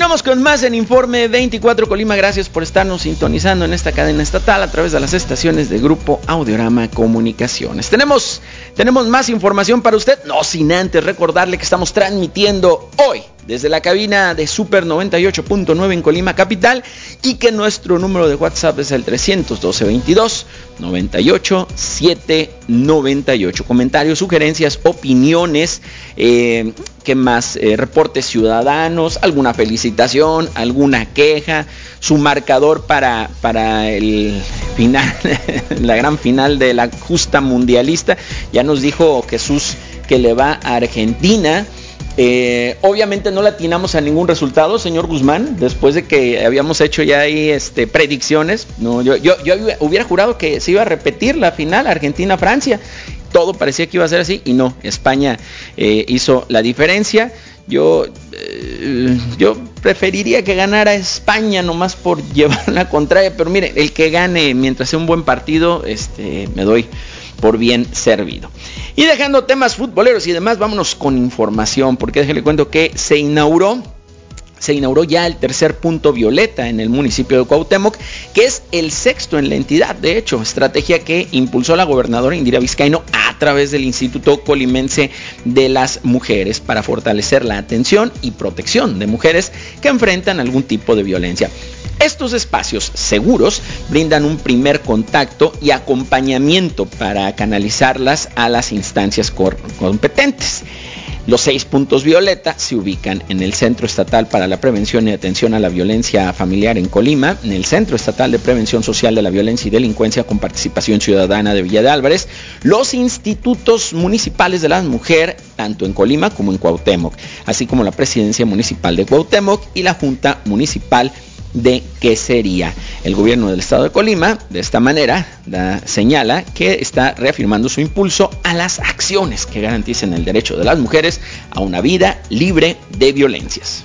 Continuamos con más en Informe 24 Colima. Gracias por estarnos sintonizando en esta cadena estatal a través de las estaciones de Grupo Audiorama Comunicaciones. Tenemos más información para usted, no sin antes recordarle que estamos transmitiendo hoy desde la cabina de Super 98.9 en Colima Capital y que nuestro número de WhatsApp es el 312 22 98 798. Comentarios, sugerencias, opiniones, ¿qué más? Reportes ciudadanos, alguna felicitación, alguna queja, su marcador para el final, la gran final de la justa mundialista. Ya nos dijo Jesús que le va a Argentina. Obviamente no le atinamos a ningún resultado, señor Guzmán, después de que habíamos hecho ya ahí predicciones. No, yo hubiera jurado que se iba a repetir la final Argentina-Francia. Todo parecía que iba a ser así y no, España hizo la diferencia. Yo preferiría que ganara España nomás por llevar la contraria, pero mire, el que gane mientras sea un buen partido, me doy por bien servido. Y dejando temas futboleros y demás, vámonos con información, porque déjale cuento que se inauguró ya el tercer punto violeta en el municipio de Cuauhtémoc, que es el sexto en la entidad, de hecho, estrategia que impulsó la gobernadora Indira Vizcaíno a través del Instituto Colimense de las Mujeres para fortalecer la atención y protección de mujeres que enfrentan algún tipo de violencia. Estos espacios seguros brindan un primer contacto y acompañamiento para canalizarlas a las instancias competentes. Los 6 puntos violeta se ubican en el Centro Estatal para la Prevención y Atención a la Violencia Familiar en Colima, en el Centro Estatal de Prevención Social de la Violencia y Delincuencia con Participación Ciudadana de Villa de Álvarez, los institutos municipales de la mujer, tanto en Colima como en Cuauhtémoc, así como la Presidencia Municipal de Cuauhtémoc y la Junta Municipal de Quesería. El gobierno del estado de Colima, de esta manera, señala que está reafirmando su impulso a las acciones que garanticen el derecho de las mujeres a una vida libre de violencias.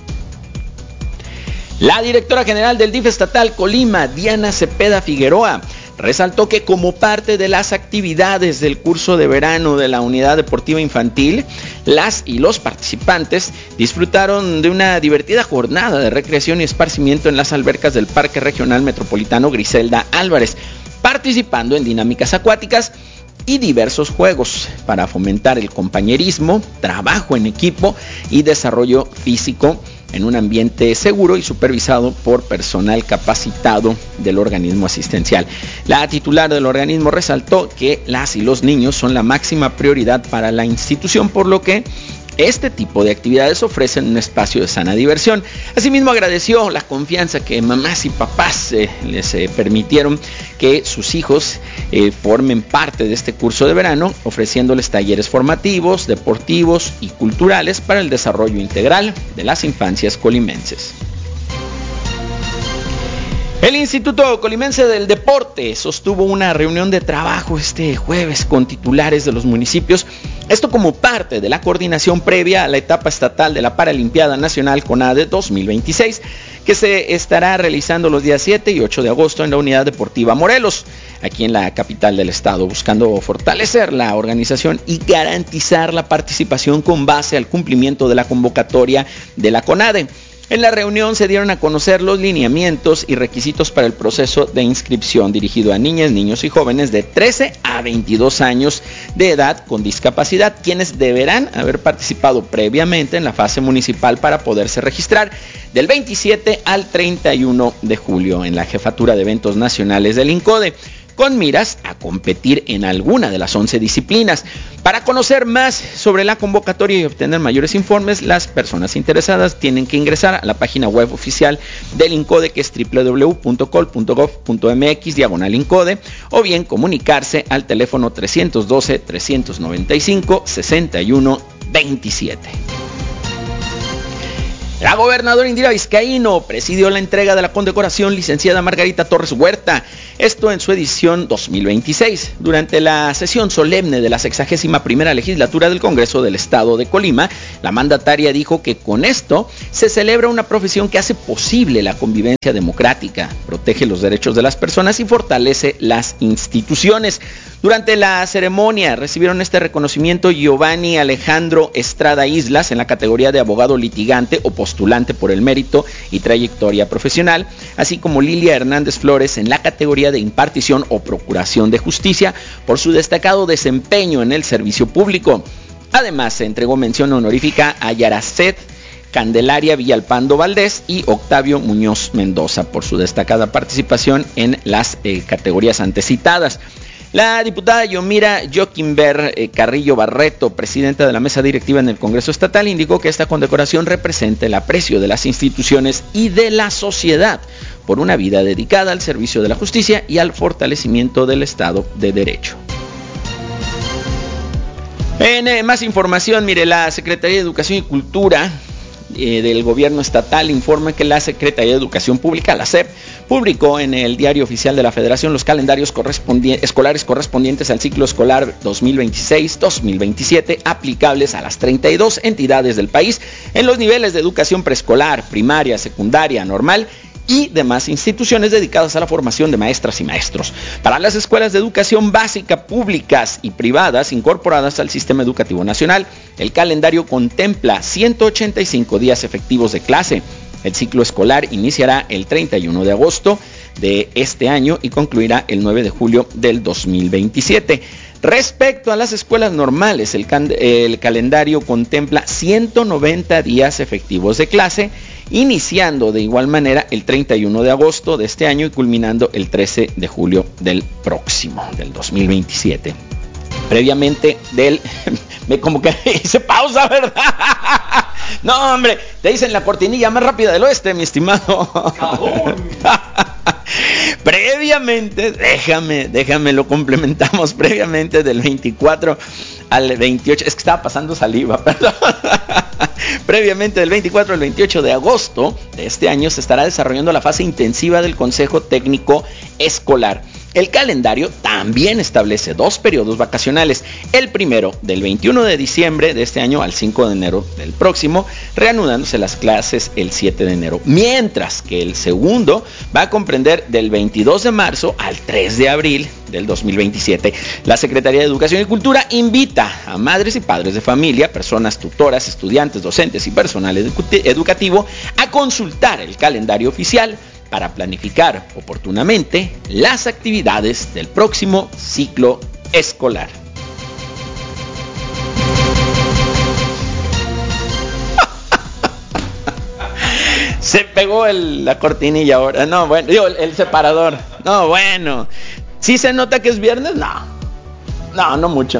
La directora general del DIF estatal Colima, Diana Cepeda Figueroa, resaltó que como parte de las actividades del curso de verano de la Unidad Deportiva Infantil, las y los participantes disfrutaron de una divertida jornada de recreación y esparcimiento en las albercas del Parque Regional Metropolitano Griselda Álvarez, participando en dinámicas acuáticas y diversos juegos para fomentar el compañerismo, trabajo en equipo y desarrollo físico en un ambiente seguro y supervisado por personal capacitado del organismo asistencial. La titular del organismo resaltó que las y los niños son la máxima prioridad para la institución, por lo que este tipo de actividades ofrecen un espacio de sana diversión. Asimismo, agradeció la confianza que mamás y papás les permitieron que sus hijos formen parte de este curso de verano, ofreciéndoles talleres formativos, deportivos y culturales para el desarrollo integral de las infancias colimenses. El Instituto Colimense del Deporte sostuvo una reunión de trabajo este jueves con titulares de los municipios, esto como parte de la coordinación previa a la etapa estatal de la Paralimpiada Nacional CONADE 2026, que se estará realizando los días 7 y 8 de agosto en la Unidad Deportiva Morelos, aquí en la capital del estado, buscando fortalecer la organización y garantizar la participación con base al cumplimiento de la convocatoria de la CONADE. En la reunión se dieron a conocer los lineamientos y requisitos para el proceso de inscripción dirigido a niñas, niños y jóvenes de 13 a 22 años de edad con discapacidad, quienes deberán haber participado previamente en la fase municipal para poderse registrar del 27 al 31 de julio en la Jefatura de Eventos Nacionales del INCODE, con miras a competir en alguna de las 11 disciplinas. Para conocer más sobre la convocatoria y obtener mayores informes, las personas interesadas tienen que ingresar a la página web oficial del INCODE, que es www.col.gov.mx/INCODE, o bien comunicarse al teléfono 312-395-6127. La gobernadora Indira Vizcaíno presidió la entrega de la condecoración licenciada Margarita Torres Huerta, esto en su edición 2026. Durante la sesión solemne de la 61ª legislatura del Congreso del Estado de Colima, la mandataria dijo que con esto se celebra una profesión que hace posible la convivencia democrática, protege los derechos de las personas y fortalece las instituciones. Durante la ceremonia recibieron este reconocimiento Giovanni Alejandro Estrada Islas en la categoría de abogado litigante o postulante por el mérito y trayectoria profesional, así como Lilia Hernández Flores en la categoría de impartición o procuración de justicia por su destacado desempeño en el servicio público. Además, se entregó mención honorífica a Yaracet Candelaria Villalpando Valdés y Octavio Muñoz Mendoza por su destacada participación en las categorías antecitadas. La diputada Yomira Joquimber Carrillo Barreto, presidenta de la mesa directiva en el Congreso Estatal, indicó que esta condecoración representa el aprecio de las instituciones y de la sociedad por una vida dedicada al servicio de la justicia y al fortalecimiento del Estado de Derecho. En más información, mire, la Secretaría de Educación y Cultura del gobierno estatal informa que la Secretaría de Educación Pública, la SEP, publicó en el Diario Oficial de la Federación los calendarios escolares correspondientes al ciclo escolar 2026-2027 aplicables a las 32 entidades del país en los niveles de educación preescolar, primaria, secundaria, normal y demás instituciones dedicadas a la formación de maestras y maestros. Para las escuelas de educación básica públicas y privadas incorporadas al Sistema Educativo Nacional, el calendario contempla 185 días efectivos de clase. El ciclo escolar iniciará el 31 de agosto de este año y concluirá el 9 de julio del 2027. Respecto a las escuelas normales, el calendario contempla 190 días efectivos de clase, iniciando de igual manera el 31 de agosto de este año y culminando el 13 de julio del próximo, del 2027. Previamente como que hice pausa, ¿verdad? No, hombre, te dicen la cortinilla más rápida del oeste, mi estimado. Previamente, déjame lo complementamos, previamente del 24 al 28, es que estaba pasando saliva, perdón. Previamente del 24 al 28 de agosto de este año se estará desarrollando la fase intensiva del Consejo Técnico Escolar. El calendario también establece 2 periodos vacacionales, el primero del 21 de diciembre de este año al 5 de enero del próximo, reanudándose las clases el 7 de enero, mientras que el segundo va a comprender del 22 de marzo al 3 de abril del 2027. La Secretaría de Educación y Cultura invita a madres y padres de familia, personas tutoras, estudiantes, docentes y personal educativo a consultar el calendario oficial para planificar oportunamente las actividades del próximo ciclo escolar. Se pegó la cortinilla ahora. No, bueno, digo, el separador. No, bueno. ¿Sí se nota que es viernes? No mucho.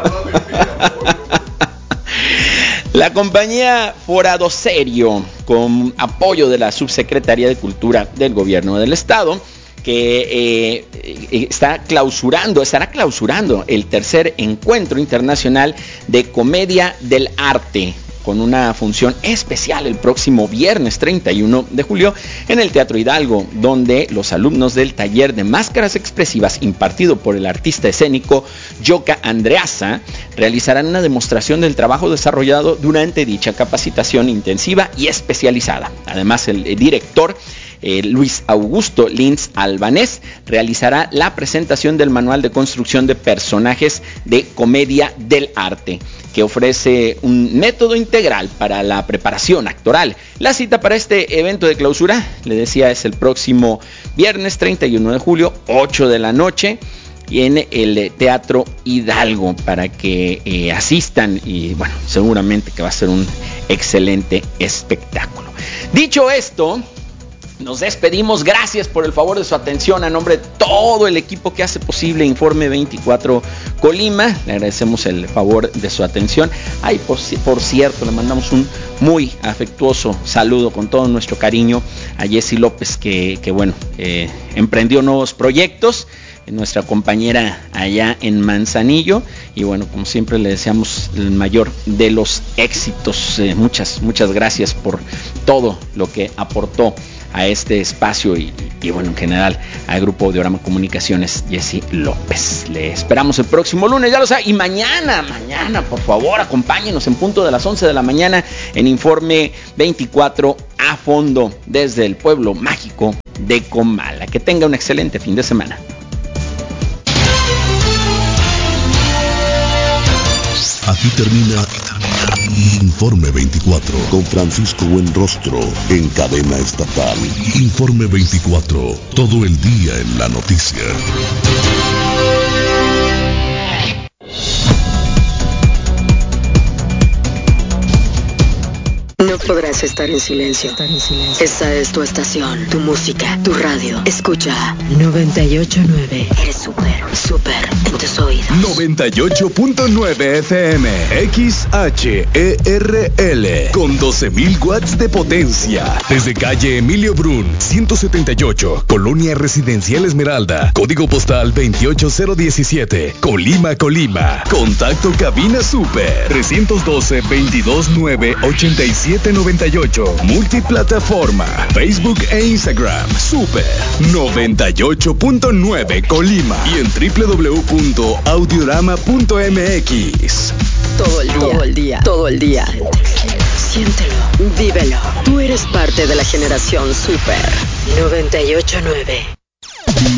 La compañía Forado Serio, con apoyo de la Subsecretaría de Cultura del Gobierno del Estado, que estará clausurando el tercer encuentro internacional de comedia del arte, con una función especial el próximo viernes 31 de julio en el Teatro Hidalgo, donde los alumnos del taller de máscaras expresivas impartido por el artista escénico Yoka Andreasa realizarán una demostración del trabajo desarrollado durante dicha capacitación intensiva y especializada. Además, el director Luis Augusto Lins Albanés realizará la presentación del manual de construcción de personajes de comedia del arte, que ofrece un método integral para la preparación actoral. La cita para este evento de clausura, le decía, es el próximo viernes 31 de julio, 8 de la noche, y en el Teatro Hidalgo, para que asistan, y bueno, seguramente que va a ser un excelente espectáculo. Dicho esto, nos despedimos. Gracias por el favor de su atención a nombre de todo el equipo que hace posible Informe 24 Colima. Le agradecemos el favor de su atención. Ay, por cierto, le mandamos un muy afectuoso saludo con todo nuestro cariño a Jessy López, que bueno, emprendió nuevos proyectos, nuestra compañera allá en Manzanillo, y bueno, como siempre le deseamos el mayor de los éxitos. Muchas gracias por todo lo que aportó a este espacio y bueno, en general al Grupo Audiorama Comunicaciones, Jessy López. Le esperamos el próximo lunes, ya lo sabe, y mañana, por favor, acompáñenos en punto de las 11 de la mañana en Informe 24 a fondo desde el pueblo mágico de Comala. Que tenga un excelente fin de semana. Aquí termina Informe 24 con Francisco Buenrostro en cadena estatal. Informe 24, todo el día en la noticia. No podrás estar en silencio. Esta es tu estación, tu música, tu radio. Escucha 98.9. Eres súper en tus oídos. 98.9 FM XHERL con 12.000 watts de potencia. Desde calle Emilio Brun, 178, Colonia Residencial Esmeralda, código postal 28017, Colima, Colima. Contacto cabina super 312-229-8798. Multiplataforma, Facebook e Instagram. Super 98.9 Colima y en www.audiorama.mx. Todo el día. Siéntelo, vívelo. Tú eres parte de la generación Super 98.9.